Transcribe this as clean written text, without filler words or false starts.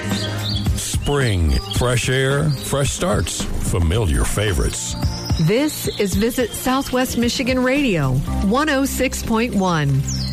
Spring, fresh air, fresh starts, familiar favorites. This is Visit Southwest Michigan Radio, 106.1.